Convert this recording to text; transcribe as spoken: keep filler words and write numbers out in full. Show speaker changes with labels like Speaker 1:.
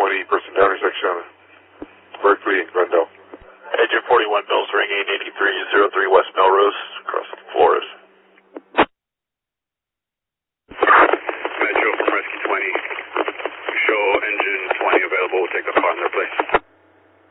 Speaker 1: twenty, person down intersection, Berkeley and Glendale.
Speaker 2: Engine forty-one, Bill's ring eight eighty-three, zero three West Melrose, cross.